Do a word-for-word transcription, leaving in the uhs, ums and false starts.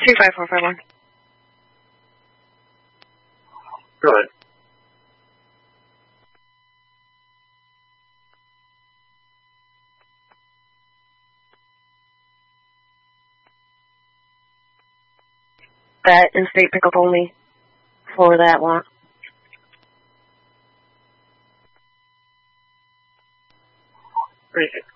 Two five four five one. Go ahead. That in-state pickup only for that one. Great.